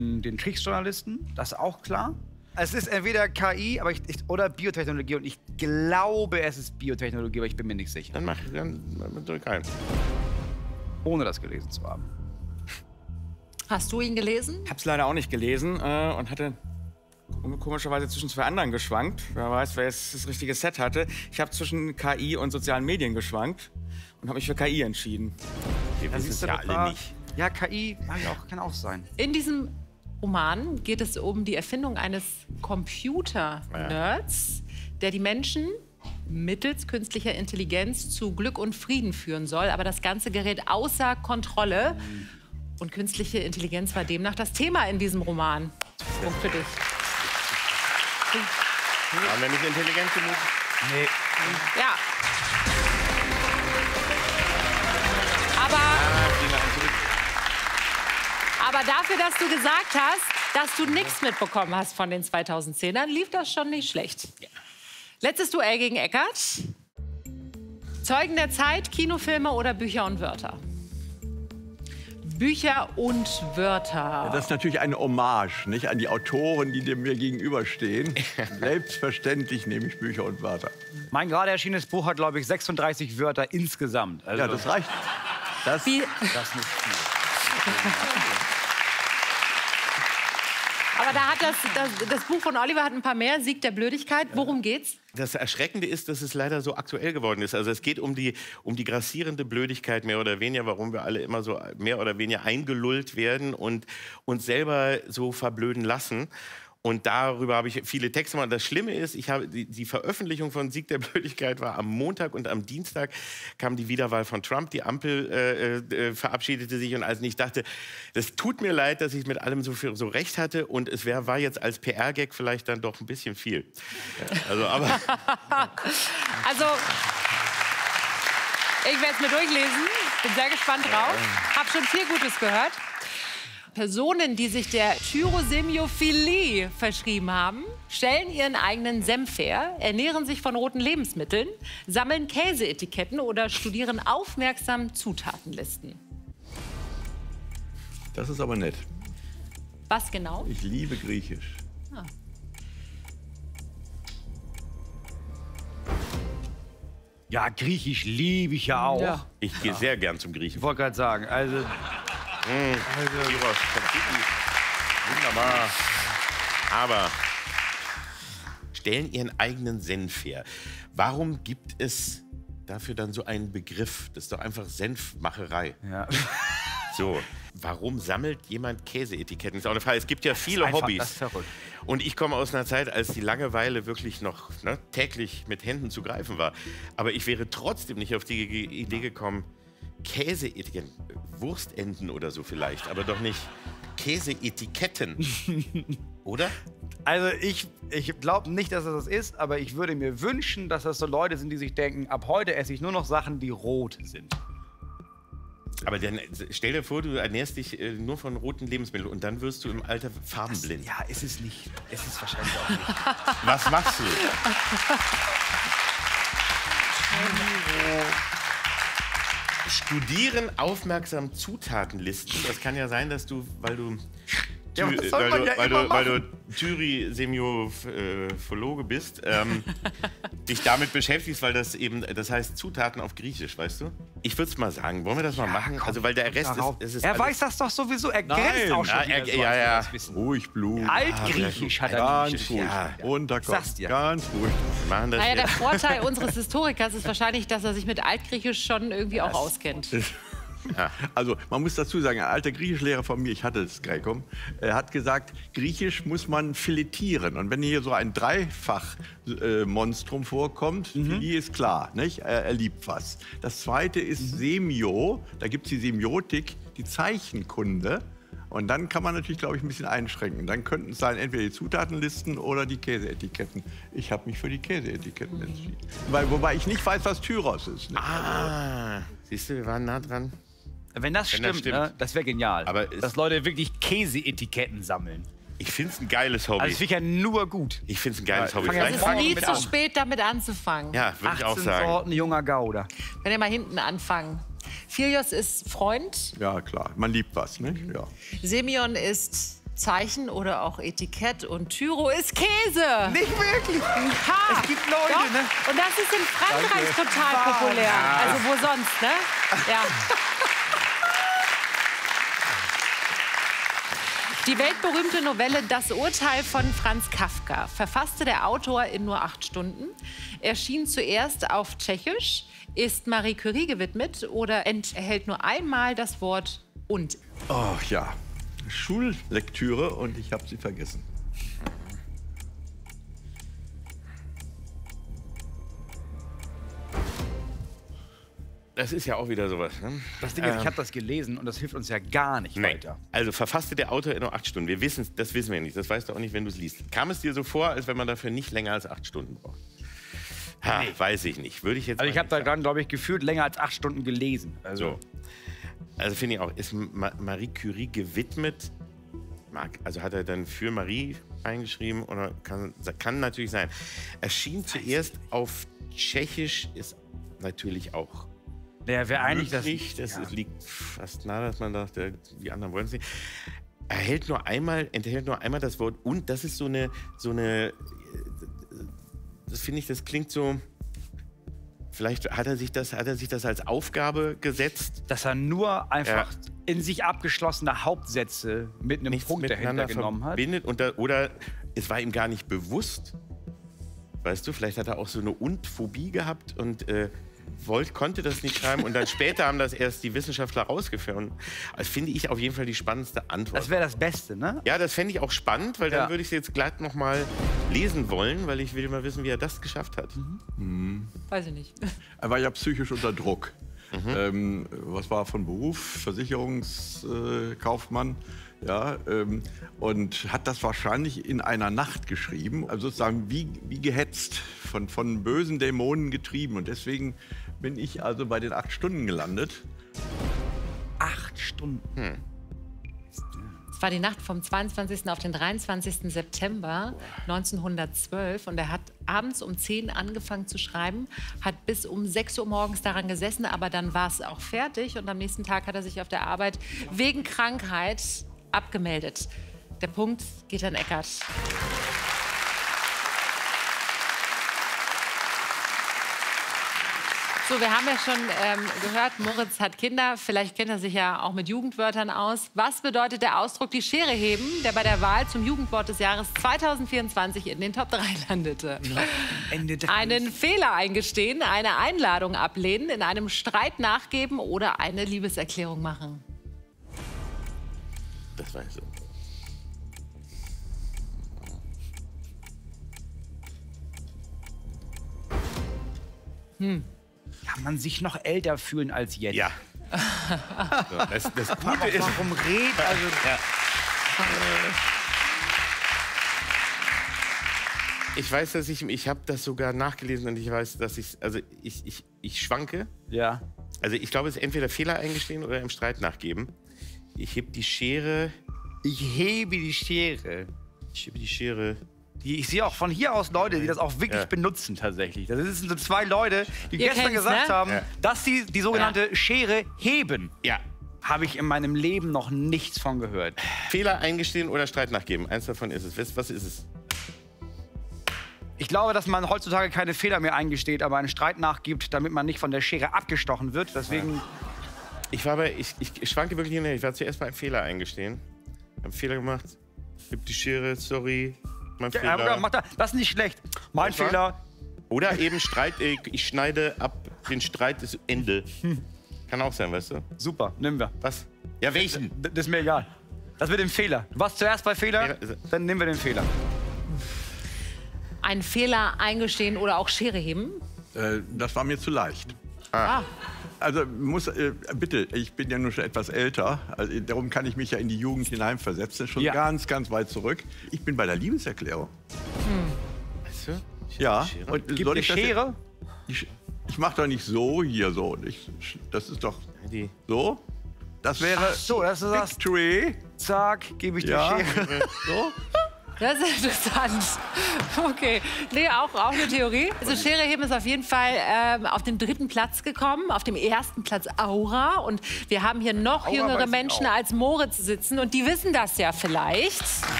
den Kriegsjournalisten, das ist auch klar. Es ist entweder KI oder Biotechnologie und ich glaube, es ist Biotechnologie, aber ich bin mir nicht sicher. Dann drück ein. Ohne das gelesen zu haben. Hast du ihn gelesen? Ich hab's leider auch nicht gelesen und hatte komischerweise zwischen zwei anderen geschwankt. Wer weiß, wer jetzt das richtige Set hatte. Ich habe zwischen KI und sozialen Medien geschwankt und habe mich für KI entschieden. Wir wissen es ja alle nicht. Ja, KI kann auch sein. In diesem Roman geht es um die Erfindung eines Computer-Nerds, der die Menschen mittels künstlicher Intelligenz zu Glück und Frieden führen soll. Aber das Ganze gerät außer Kontrolle. Und künstliche Intelligenz war demnach das Thema in diesem Roman. Punkt für dich. Waren wir nicht intelligent genug? Nee. Ja. Aber dafür, dass du gesagt hast, dass du nichts mitbekommen hast von den 2010ern, lief das schon nicht schlecht. Ja. Letztes Duell gegen Eckart. Zeugen der Zeit, Kinofilme oder Bücher und Wörter? Bücher und Wörter. Ja, das ist natürlich eine Hommage, nicht, an die Autoren, die mir gegenüberstehen. Selbstverständlich nehme ich Bücher und Wörter. Mein gerade erschienenes Buch hat, glaube ich, 36 Wörter insgesamt. Also ja, das reicht. Das nicht viel. Aber da hat das Buch von Oliver hat ein paar mehr. Sieg der Blödigkeit. Worum geht's? Das Erschreckende ist, dass es leider so aktuell geworden ist. Also es geht um die grassierende Blödigkeit mehr oder weniger, warum wir alle immer so mehr oder weniger eingelullt werden und uns selber so verblöden lassen. Und darüber habe ich viele Texte gemacht. Das Schlimme ist, die Veröffentlichung von Sieg der Blödigkeit war am Montag und am Dienstag kam die Wiederwahl von Trump. Die Ampel verabschiedete sich und als ich dachte, das tut mir leid, dass ich mit allem so recht hatte und es war jetzt als PR-Gag vielleicht dann doch ein bisschen viel. Also, aber also, ich werde es mir durchlesen. Bin sehr gespannt drauf. Hab schon viel Gutes gehört. Personen, die sich der Thyrosemophilie verschrieben haben, stellen ihren eigenen Senf her, ernähren sich von roten Lebensmitteln, sammeln Käseetiketten oder studieren aufmerksam Zutatenlisten. Das ist aber nett. Was genau? Ich liebe Griechisch. Ah. Ja, Griechisch liebe ich ja auch. Ja. ich gehe sehr gern zum Griechen. Ich wollte gerade sagen, also... Gyros, Tzatziki. Wunderbar. Aber stellen ihren eigenen Senf her. Warum gibt es dafür dann so einen Begriff? Das ist doch einfach Senfmacherei. Ja. So, warum sammelt jemand Käseetiketten? Das ist auch eine Frage. Es gibt ja viele Hobbys. Das ist verrückt. Und ich komme aus einer Zeit, als die Langeweile wirklich noch täglich mit Händen zu greifen war. Aber ich wäre trotzdem nicht auf die Idee gekommen, Käseetiketten, Wurstenden oder so vielleicht, aber doch nicht Käseetiketten, oder? Also ich glaube nicht, dass das ist, aber ich würde mir wünschen, dass das so Leute sind, die sich denken, ab heute esse ich nur noch Sachen, die rot sind. Aber dann stell dir vor, du ernährst dich nur von roten Lebensmitteln und dann wirst du im Alter farbenblind. Ja, ist es nicht. Es ist wahrscheinlich auch nicht. Was machst du? Studieren aufmerksam Zutatenlisten. Das kann ja sein, dass du, weil du Thyrosemiophologe bist, dich damit beschäftigst, weil das eben, das heißt Zutaten auf Griechisch, weißt du? Ich würde es mal sagen, wollen wir das mal machen? Komm, also, weil der Rest ist er weiß das doch sowieso, er grenzt auch schon wieder so. Ruhig, Blut. Altgriechisch hat er Ganz ruhig. Ja. Runterkommen. Sag's dir. Ganz ruhig. machen das Naja, der jetzt. Vorteil unseres Historikers ist wahrscheinlich, dass er sich mit Altgriechisch schon irgendwie auch auskennt. Also man muss dazu sagen, ein alter Griechischlehrer von mir, ich hatte das Gräkum, hat gesagt, Griechisch muss man filetieren. Und wenn hier so ein Dreifach-Monstrum vorkommt, für die ist klar, nicht? Er liebt was. Das zweite ist Semio, da gibt es die Semiotik, die Zeichenkunde. Und dann kann man natürlich, glaube ich, ein bisschen einschränken. Dann könnten es sein, entweder die Zutatenlisten oder die Käseetiketten. Ich habe mich für die Käseetiketten entschieden. Wobei ich nicht weiß, was Tyros ist. Nicht? Ah, siehst du, wir waren nah dran. Wenn das stimmt, ne, das wäre genial. Aber dass Leute wirklich Käseetiketten sammeln. Ich finde es ein geiles Hobby. Also das finde ich ja nur gut. Ich finde es ein geiles Hobby. fang Es ja ist Fangen wir nie mit zu an. spät, damit anzufangen. Ja, würde ich auch 18 sagen. Sorten junger Gouda. Wenn ihr mal hinten anfangen. Philios ist Freund, Ja, klar. Man liebt was, nicht? Ja. Semyon ist Zeichen oder auch Etikett. Und Tyro ist Käse. Nicht wirklich. Ha, Es gibt Leute, doch. ne? Und das ist in Frankreich total populär. Also wo sonst, ne? Ja. Die weltberühmte Novelle Das Urteil von Franz Kafka verfasste der Autor in nur 8 Stunden, erschien zuerst auf Tschechisch, ist Marie Curie gewidmet oder enthält nur einmal das Wort und. Oh ja, Schullektüre und ich habe sie vergessen. Das ist ja auch wieder sowas. Ne? Das Ding ist, ich habe das gelesen und das hilft uns ja gar nicht weiter. Also verfasste der Autor in nur 8 Stunden. Das wissen wir nicht. Das weißt du auch nicht, wenn du es liest. Kam es dir so vor, als wenn man dafür nicht länger als 8 Stunden braucht? Ha, weiß ich nicht. Würde ich jetzt. Also ich habe da dann, glaube ich, gefühlt länger als 8 Stunden gelesen. Also finde ich auch, ist Marie Curie gewidmet? Also hat er dann für Marie eingeschrieben oder kann natürlich sein. Erschien zuerst auf Tschechisch, ist natürlich auch der wäre eigentlich das. Das liegt fast nahe, dass man dachte, die anderen wollen es nicht. Enthält nur einmal das Wort und. Das ist so eine. Das finde ich, das klingt so. Vielleicht hat er sich das als Aufgabe gesetzt. Dass er nur einfach in sich abgeschlossene Hauptsätze mit einem Punkt dahinter genommen hat. Oder es war ihm gar nicht bewusst. Weißt du, vielleicht hat er auch so eine Und-Phobie gehabt und konnte das nicht schreiben. Und dann später haben das erst die Wissenschaftler rausgefunden. Das finde ich auf jeden Fall die spannendste Antwort. Das wäre das Beste, ne? Ja, das fände ich auch spannend, weil dann würde ich es jetzt glatt noch mal lesen wollen, weil ich will mal wissen, wie er das geschafft hat. Weiß ich nicht. Er war ja psychisch unter Druck. Was war von Beruf? Versicherungskaufmann. Ja, und hat das wahrscheinlich in einer Nacht geschrieben, also sozusagen wie gehetzt, von bösen Dämonen getrieben. Und deswegen bin ich also bei den 8 Stunden gelandet. 8 Stunden. Es war die Nacht vom 22. auf den 23. September 1912 und er hat abends um 10 angefangen zu schreiben, hat bis um 6 Uhr morgens daran gesessen, aber dann war es auch fertig und am nächsten Tag hat er sich auf der Arbeit wegen Krankheit abgemeldet. Der Punkt geht an Eckart. So, wir haben ja schon gehört, Moritz hat Kinder. Vielleicht kennt er sich ja auch mit Jugendwörtern aus. Was bedeutet der Ausdruck die Schere heben, der bei der Wahl zum Jugendwort des Jahres 2024 in den Top 3 landete? Einen Fehler eingestehen, eine Einladung ablehnen, in einem Streit nachgeben oder eine Liebeserklärung machen? Das weiß ich. Kann man sich noch älter fühlen als jetzt? Ja. So, das Gute ist, Warum redet? Also, ich weiß, dass ich habe das sogar nachgelesen und ich weiß, dass ich schwanke. ja. Also ich glaube, es ist entweder Fehler eingestehen oder im Streit nachgeben. Ich heb die Schere. Ich hebe die Schere. Ich hebe die Schere. Ich sehe auch von hier aus Leute, die das auch wirklich benutzen tatsächlich. Das sind so 2 Leute, die Ihr gestern kennt's, gesagt ne? haben, dass sie die sogenannte Schere heben. Ja. Habe ich in meinem Leben noch nichts von gehört. Fehler eingestehen oder Streit nachgeben. Eins davon ist es. Was ist es? Ich glaube, dass man heutzutage keine Fehler mehr eingesteht, aber einen Streit nachgibt, damit man nicht von der Schere abgestochen wird. Deswegen. Ich schwanke wirklich hin. Ich war zuerst bei einem Fehler eingestehen. Ich habe einen Fehler gemacht. Gib die Schere, sorry. Mein Fehler. Das ist nicht schlecht. Mein Fehler. Oder eben Streit, ich schneide ab, den Streit ist Ende. Kann auch sein, weißt du? Super, nehmen wir. Was? Ja, welchen? Das ist mir egal. Das mit dem Fehler. Du warst zuerst bei Fehler, dann nehmen wir den Fehler. Einen Fehler eingestehen oder auch Schere heben? Das war mir zu leicht. Ah. Also bitte, ich bin ja nur schon etwas älter, also, darum kann ich mich ja in die Jugend hineinversetzen, schon ganz, ganz weit zurück. Ich bin bei der Liebeserklärung. Weißt du? Ja. Und Gibt soll ich die Schere? Ich mache doch nicht so hier so. Das ist doch so. Das wäre Ach so, das ist das. Victory. Zack, gebe ich die Schere. So. Das ist interessant. Okay. Nee, auch eine Theorie. Also Schere heben ist auf jeden Fall auf den 3. Platz gekommen. Auf dem 1. Platz Aura. Und wir haben hier noch jüngere Menschen als Moritz sitzen. Und die wissen das ja vielleicht.